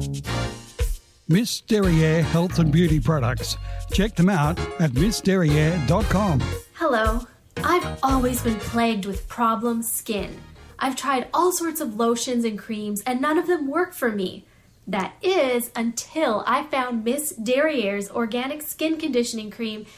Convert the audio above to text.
Miss Derriere Health and Beauty Products. Check them out at missderriere.com. Hello. I've always been plagued with problem skin. I've tried all sorts of lotions and creams and none of them work for me. That is until I found Miss Derriere's Organic Skin Conditioning Cream